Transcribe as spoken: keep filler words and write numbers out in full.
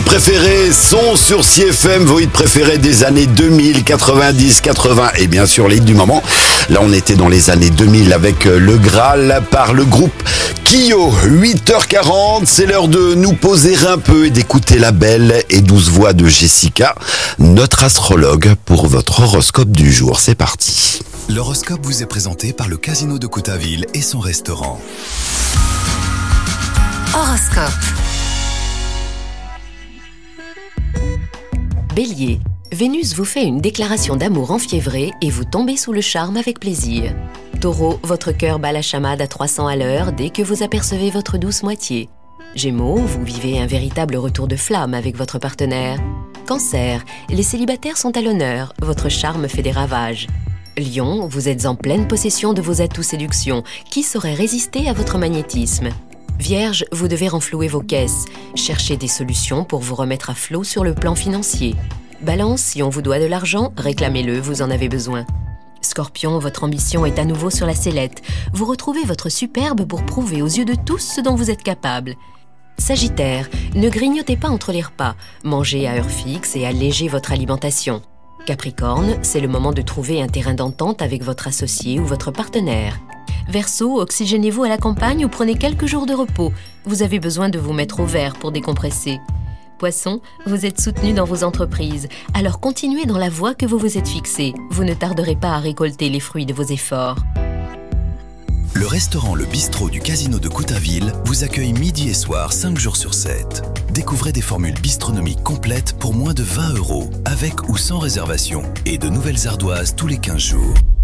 préférés sont sur C F M, vos hits préférés des années deux mille, quatre-vingt-dix, quatre-vingts et bien sûr les hits du moment. Là, on était dans les années deux mille avec le Graal par le groupe Kyo. huit heures quarante, c'est l'heure de nous poser un peu et d'écouter la belle et douce voix de Jessica, notre astrologue, pour votre horoscope du jour. C'est parti. L'horoscope vous est présenté par le Casino de Coutaville et son restaurant. Horoscope. Bélier, Vénus vous fait une déclaration d'amour enfiévrée et vous tombez sous le charme avec plaisir. Taureau, votre cœur bat la chamade à trois cents à l'heure dès que vous apercevez votre douce moitié. Gémeaux, vous vivez un véritable retour de flamme avec votre partenaire. Cancer, les célibataires sont à l'honneur, votre charme fait des ravages. Lion, vous êtes en pleine possession de vos atouts séduction. Qui saurait résister à votre magnétisme ? Vierge, vous devez renflouer vos caisses. Cherchez des solutions pour vous remettre à flot sur le plan financier. Balance, si on vous doit de l'argent, réclamez-le, vous en avez besoin. Scorpion, votre ambition est à nouveau sur la sellette. Vous retrouvez votre superbe pour prouver aux yeux de tous ce dont vous êtes capable. Sagittaire, ne grignotez pas entre les repas. Mangez à heure fixe et allégez votre alimentation. Capricorne, c'est le moment de trouver un terrain d'entente avec votre associé ou votre partenaire. Verseau, oxygénez-vous à la campagne ou prenez quelques jours de repos. Vous avez besoin de vous mettre au vert pour décompresser. Poisson, vous êtes soutenu dans vos entreprises, alors continuez dans la voie que vous vous êtes fixée. Vous ne tarderez pas à récolter les fruits de vos efforts. Le restaurant Le Bistrot du Casino de Coutaville vous accueille midi et soir, cinq jours sur sept. Découvrez des formules bistronomiques complètes pour moins de vingt euros, avec ou sans réservation, et de nouvelles ardoises tous les quinze jours.